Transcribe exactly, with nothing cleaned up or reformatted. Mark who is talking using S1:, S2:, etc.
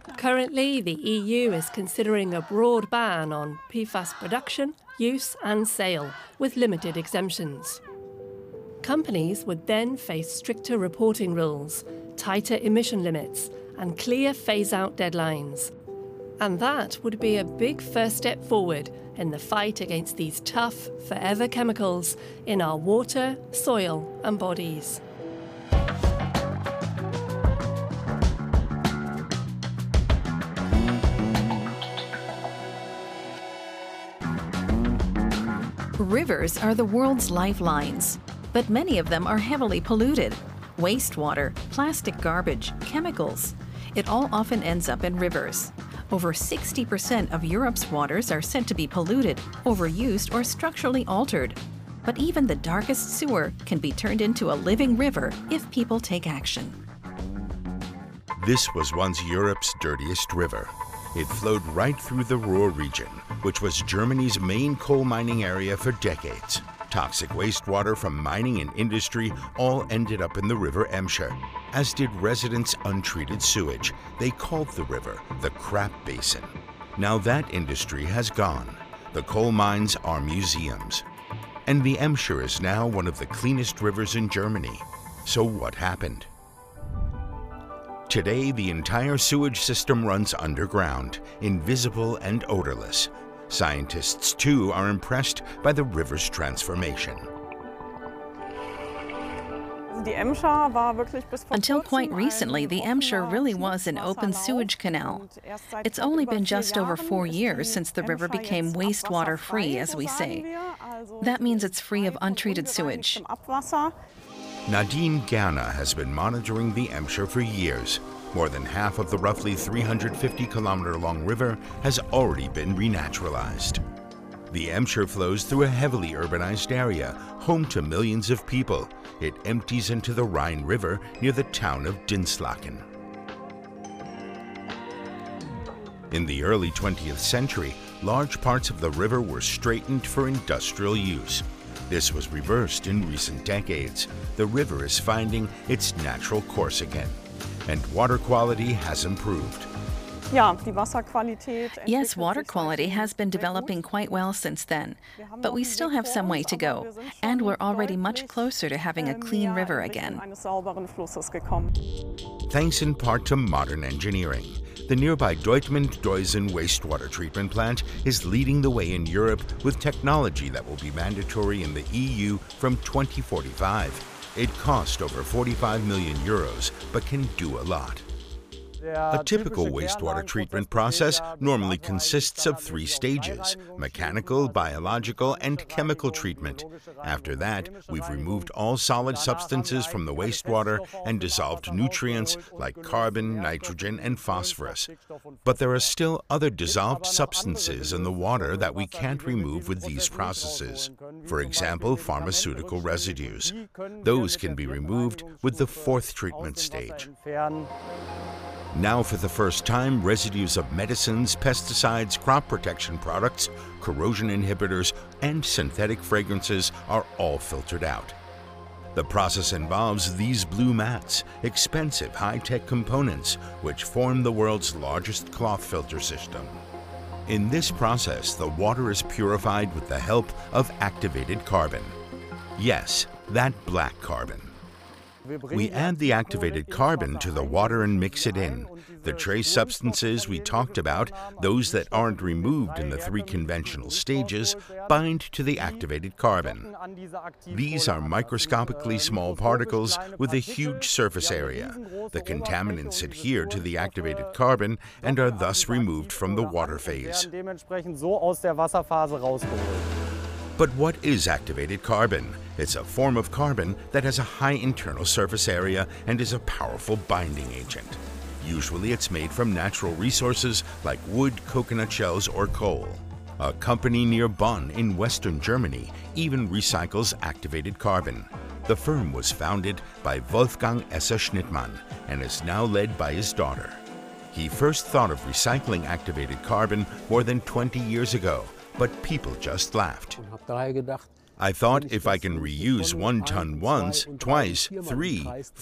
S1: Currently, the E U is considering a broad ban on P FAS production, use and sale, with limited exemptions. Companies would then face stricter reporting rules, tighter emission limits, and clear phase-out deadlines. And that would be a big first step forward in the fight against these tough, forever chemicals in our water, soil, and bodies.
S2: Rivers are the world's lifelines, but many of them are heavily polluted. Wastewater, plastic garbage, chemicals. It all often ends up in rivers. Over sixty percent of Europe's waters are said to be polluted, overused, or structurally altered. But even the darkest sewer can be turned into a living river if people take action.
S3: This was once Europe's dirtiest river. It flowed right through the Ruhr region, which was Germany's main coal mining area for decades. Toxic wastewater from mining and industry all ended up in the River Emscher, as did residents' untreated sewage. They called the river the Crap Basin. Now that industry has gone. The coal mines are museums. And the Emscher is now one of the cleanest rivers in Germany. So what happened? Today, the entire sewage system runs underground, invisible and odorless. Scientists, too, are impressed by the river's transformation.
S2: Until quite recently, the Emscher really was an open sewage canal. It's only been just over four years since the river became wastewater-free, as we say. That means it's free of untreated sewage.
S3: Nadine Gerner has been monitoring the Emscher for years. More than half of the roughly three hundred fifty kilometer long river has already been renaturalized. The Emscher flows through a heavily urbanized area, home to millions of people. It empties into the Rhine River near the town of Dinslaken. In the early twentieth century, large parts of the river were straightened for industrial use. This was reversed in recent decades. The river is finding its natural course again, and water quality has improved.
S2: Yes, water quality has been developing quite well since then, but we still have some way to go, and we're already much closer to having a clean river again.
S3: Thanks in part to modern engineering. The nearby Dortmund-Deusen wastewater treatment plant is leading the way in Europe with technology that will be mandatory in the E U from twenty forty-five. It cost over forty-five million euros, but can do a lot. A typical wastewater treatment process normally consists of three stages: mechanical, biological, and chemical treatment. After that, we've removed all solid substances from the wastewater and dissolved nutrients like carbon, nitrogen, and phosphorus. But there are still other dissolved substances in the water that we can't remove with these processes. For example, pharmaceutical residues. Those can be removed with the fourth treatment stage. Now, for the first time, residues of medicines, pesticides, crop protection products, corrosion inhibitors, and synthetic fragrances are all filtered out. The process involves these blue mats, expensive high-tech components, which form the world's largest cloth filter system. In this process, the water is purified with the help of activated carbon. Yes, that black carbon. We add the activated carbon to the water and mix it in. The trace substances we talked about, those that aren't removed in the three conventional stages, bind to the activated carbon. These are microscopically small particles with a huge surface area. The contaminants adhere to the activated carbon and are thus removed from the water phase. But what is activated carbon? It's a form of carbon that has a high internal surface area and is a powerful binding agent. Usually it's made from natural resources like wood, coconut shells, or coal. A company near Bonn in western Germany even recycles activated carbon. The firm was founded by Wolfgang Esser-Schnittmann and is now led by his daughter. He first thought of recycling activated carbon more than twenty years ago, but people just laughed. I thought if I can reuse one ton once, twice, three,